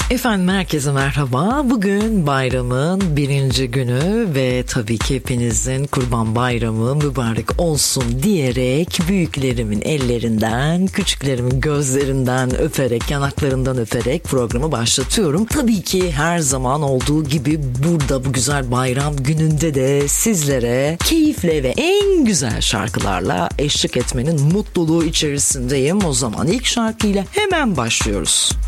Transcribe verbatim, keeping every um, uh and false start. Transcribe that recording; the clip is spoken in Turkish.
Efendim herkese merhaba. Bugün bayramın birinci günü ve tabii ki hepinizin Kurban Bayramı mübarek olsun diyerek büyüklerimin ellerinden, küçüklerimin gözlerinden öperek, yanaklarından öperek programı başlatıyorum. Tabii ki her zaman olduğu gibi burada bu güzel bayram gününde de sizlere keyifle ve en güzel şarkılarla eşlik etmenin mutluluğu içerisindeyim. O zaman ilk şarkıyla hemen başlıyoruz.